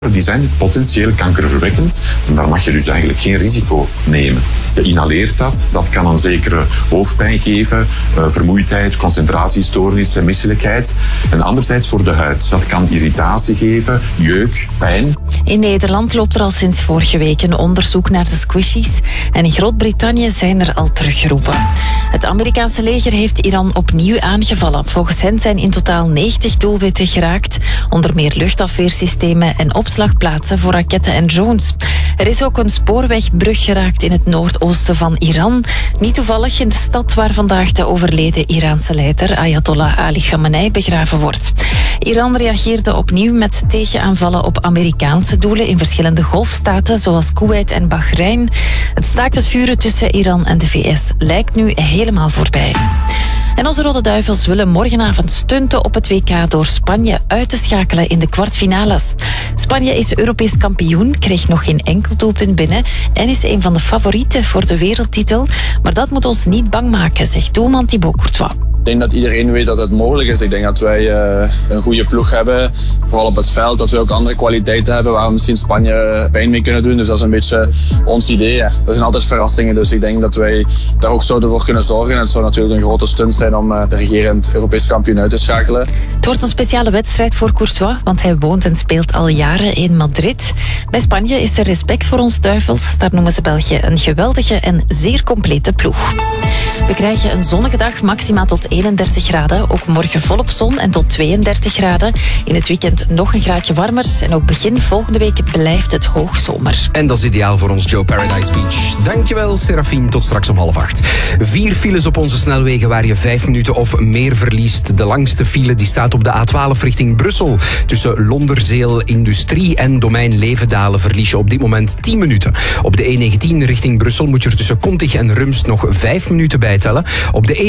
Die zijn potentieel kankerverwekkend en daar mag je dus eigenlijk geen risico nemen. Je inhaleert dat kan een zekere hoofdpijn geven, vermoeidheid, concentratiestoornissen, misselijkheid. En anderzijds voor de huid, dat kan irritatie geven, jeuk, pijn. In Nederland loopt er al sinds vorige week een onderzoek naar de squishies en in Groot-Brittannië zijn er al teruggeroepen. Het Amerikaanse leger heeft Iran opnieuw aangevallen. Volgens hen zijn in totaal 90 doelwitten geraakt, onder meer luchtafweersystemen en opslagplaatsen voor raketten en drones. Er is ook een spoorwegbrug geraakt in het noordoosten van Iran. Niet toevallig in de stad waar vandaag de overleden Iraanse leider Ayatollah Ali Khamenei begraven wordt. Iran reageerde opnieuw met tegenaanvallen op Amerikaanse doelen in verschillende golfstaten zoals Kuwait en Bahrein. Het staakt het vuren tussen Iran en de VS lijkt nu helemaal voorbij. En onze Rode Duivels willen morgenavond stunten op het WK door Spanje uit te schakelen in de kwartfinales. Spanje is Europees kampioen, kreeg nog geen enkel doelpunt binnen en is een van de favorieten voor de wereldtitel. Maar dat moet ons niet bang maken, zegt doelman Thibaut Courtois. Ik denk dat iedereen weet dat het mogelijk is. Ik denk dat wij een goede ploeg hebben. Vooral op het veld, dat we ook andere kwaliteiten hebben waar we misschien Spanje pijn mee kunnen doen. Dus dat is een beetje ons idee. Ja. Dat zijn altijd verrassingen, dus ik denk dat wij daar ook zouden voor kunnen zorgen. En het zou natuurlijk een grote stunt zijn om de regerend Europees kampioen uit te schakelen. Het wordt een speciale wedstrijd voor Courtois, want hij woont en speelt al jaren in Madrid. Bij Spanje is er respect voor ons Duivels. Daar noemen ze België een geweldige en zeer complete ploeg. We krijgen een zonnige dag, maximaal tot 31 graden. Ook morgen volop zon en tot 32 graden. In het weekend nog een graadje warmer. En ook begin volgende week blijft het hoogzomer. En dat is ideaal voor ons Joe Paradise Beach. Dankjewel, Serafine. Tot straks om 7:30. 4 files op onze snelwegen waar je 5 minuten of meer verliest. De langste file die staat op de A12 richting Brussel. Tussen Londerzeel, Industrie en Domein Levendalen verlies je op dit moment 10 minuten. Op de E19 richting Brussel moet je er tussen Kontig en Rumst nog 5 minuten bij tellen. Op de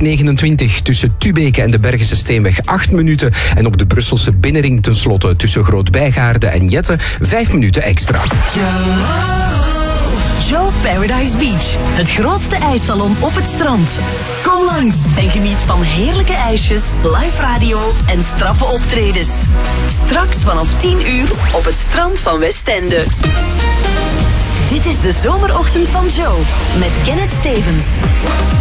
E429 tussen Tubeke en de Bergense Steenweg 8 minuten. En op de Brusselse binnenring tenslotte tussen Groot-Bijgaarde en Jette 5 minuten extra. Joe Paradise Beach, het grootste ijssalon op het strand. Kom langs en geniet van heerlijke ijsjes, live radio en straffe optredens. Straks vanaf 10 uur op het strand van Westende. Dit is de zomerochtend van Joe met Kenneth Stevens.